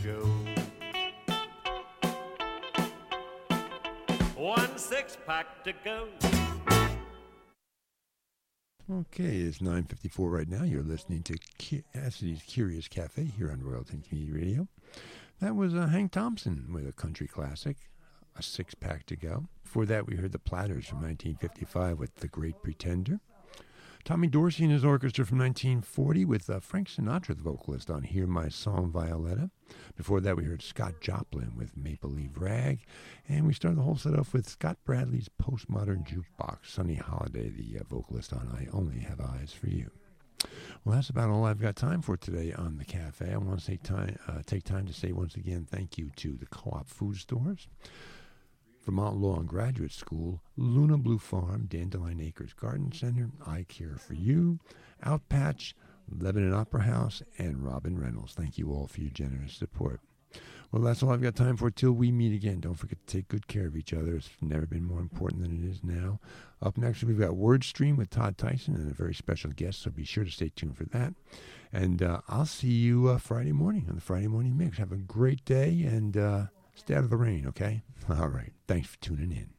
Joe. 1 6-pack to go. Okay, it's 9:54 right now. You're listening to Cassidy's Curious Cafe here on Royalton Community Radio. That was Hank Thompson with a country classic, a 6-pack to go. Before that, we heard the Platters from 1955 with The Great Pretender. Tommy Dorsey and his orchestra from 1940 with Frank Sinatra, the vocalist, on Hear My Song Violetta. Before that, we heard Scott Joplin with Maple Leaf Rag. And we started the whole set off with Scott Bradley's Postmodern Jukebox, Sonny Holiday, the vocalist on I Only Have Eyes for You. Well, that's about all I've got time for today on the cafe. I want to take time to say once again thank you to the Co-op food stores, Vermont Law and Graduate School, Luna Blue Farm, Dandelion Acres Garden Center, I Care for You, Outpatch, Lebanon Opera House, and Robin Reynolds. Thank you all for your generous support. Well, that's all I've got time for till we meet again. Don't forget to take good care of each other. It's never been more important than it is now. Up next, we've got WordStream with Todd Tyson and a very special guest, so be sure to stay tuned for that. And I'll see you Friday morning on the Friday Morning Mix. Have a great day and stay out of the rain, okay? All right. Thanks for tuning in.